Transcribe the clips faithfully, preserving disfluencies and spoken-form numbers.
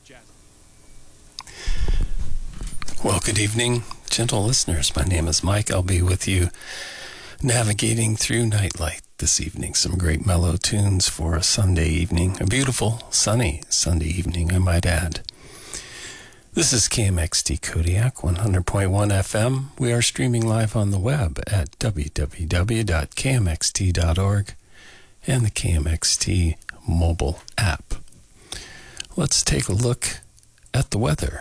Well, good evening, gentle listeners. My name is Mike. I'll be with you navigating through Nightlight this evening. Some great mellow tunes for a Sunday evening, a beautiful, sunny Sunday evening, I might add. This is K M X T Kodiak, one hundred point one F M. We are streaming live on the web at w w w dot k m x t dot org and the K M X T mobile app. Let's take a look at the weather.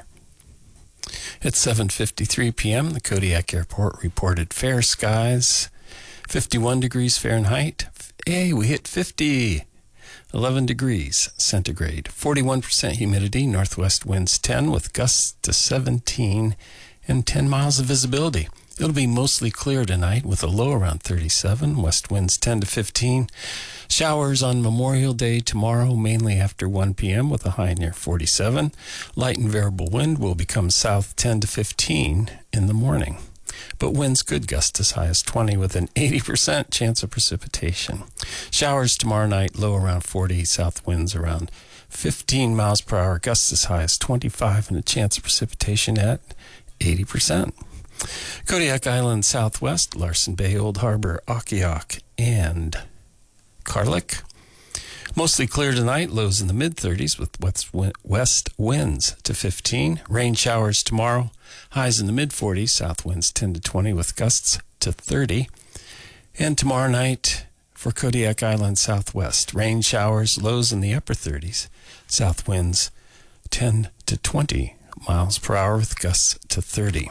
At seven fifty-three p.m., the Kodiak Airport reported fair skies, fifty-one degrees Fahrenheit. Hey, we hit fifty, eleven degrees centigrade, forty-one percent humidity, northwest winds ten with gusts to seventeen, and ten miles of visibility. It'll be mostly clear tonight with a low around thirty-seven, west winds ten to fifteen. Showers on Memorial Day tomorrow, mainly after one p.m. with a high near forty-seven. Light and variable wind will become south ten to fifteen in the morning. But winds could gust as high as twenty with an eighty percent chance of precipitation. Showers tomorrow night, low around forty, south winds around fifteen miles per hour, gusts as high as twenty-five, and a chance of precipitation at eighty percent. Kodiak Island southwest, Larsen Bay, Old Harbor, Akiak, and Karlik. Mostly clear tonight, lows in the mid-thirties with west winds to fifteen. Rain showers tomorrow, highs in the mid-forties, south winds ten to twenty with gusts to thirty. And tomorrow night for Kodiak Island southwest, rain showers, lows in the upper thirties, south winds ten to twenty miles per hour with gusts to thirty.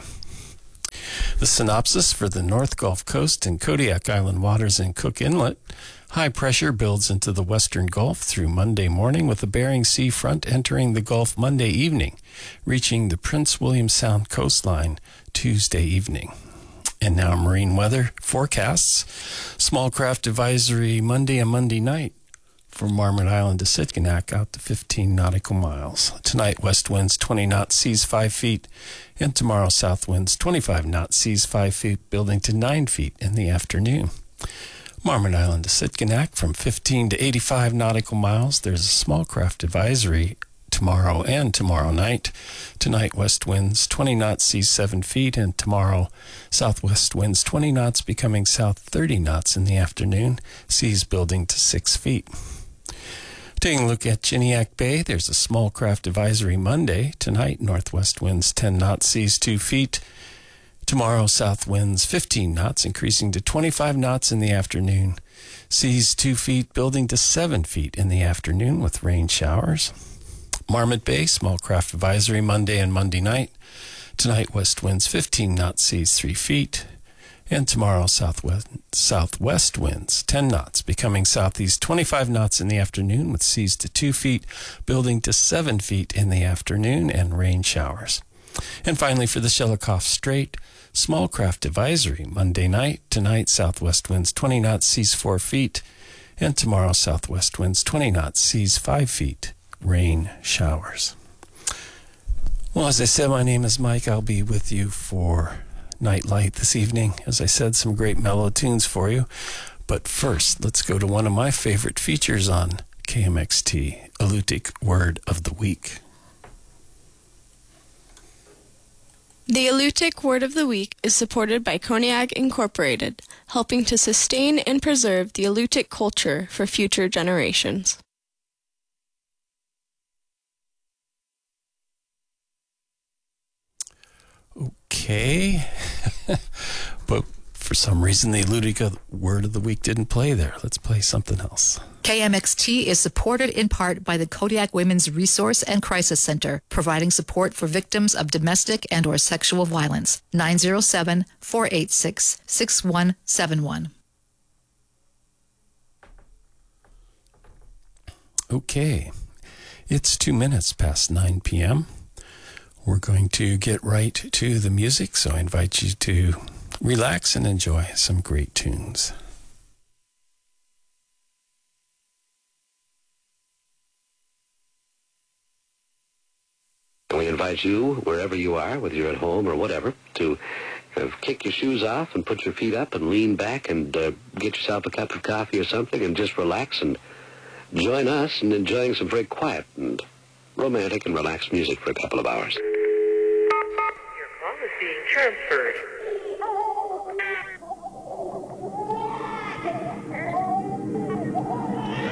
The synopsis for the North Gulf Coast and Kodiak Island waters in Cook Inlet. High pressure builds into the western Gulf through Monday morning with the Bering Sea front entering the Gulf Monday evening, reaching the Prince William Sound coastline Tuesday evening. And now marine weather forecasts. Small craft advisory Monday and Monday night from Marmot Island to Sitkinak out to fifteen nautical miles. Tonight, west winds twenty knots, seas five feet. And tomorrow, south winds twenty-five knots, seas five feet, building to nine feet in the afternoon. Marmot Island to Sitkinak from fifteen to eighty-five nautical miles. There's a small craft advisory tomorrow and tomorrow night. Tonight, west winds twenty knots, seas seven feet. And tomorrow, southwest winds twenty knots, becoming south thirty knots in the afternoon, seas building to six feet. Taking a look at Chiniak Bay, there's a small craft advisory Monday. Tonight, northwest winds ten knots, seas two feet. Tomorrow, south winds fifteen knots, increasing to twenty-five knots in the afternoon. Seas two feet, building to seven feet in the afternoon with rain showers. Marmot Bay, small craft advisory Monday and Monday night. Tonight, west winds fifteen knots, seas three feet. And tomorrow, southwest, southwest winds ten knots, becoming southeast twenty-five knots in the afternoon with seas to two feet, building to seven feet in the afternoon, and rain showers. And finally, for the Shelikof Strait, small craft advisory Monday night. Tonight, southwest winds twenty knots, seas four feet. And tomorrow, southwest winds twenty knots, seas five feet, rain showers. Well, as I said, my name is Mike. I'll be with you for Nightlight this evening. As I said, some great mellow tunes for you. But first, let's go to one of my favorite features on K M X T, Alutiiq Word of the Week. The Alutiiq Word of the Week is supported by Koniag Incorporated, helping to sustain and preserve the Alutiiq culture for future generations. Okay, but for some reason the Alutiiq Word of the Week didn't play there. Let's play something else. K M X T is supported in part by the Kodiak Women's Resource and Crisis Center, providing support for victims of domestic and or sexual violence. nine zero seven, four eight six, six one seven one. Okay, it's two minutes past nine p.m. We're going to get right to the music, so I invite you to relax and enjoy some great tunes. We invite you, wherever you are, whether you're at home or whatever, to uh, kick your shoes off and put your feet up and lean back and uh, get yourself a cup of coffee or something and just relax and join us in enjoying some very quiet and romantic and relaxed music for a couple of hours. Your call is being transferred.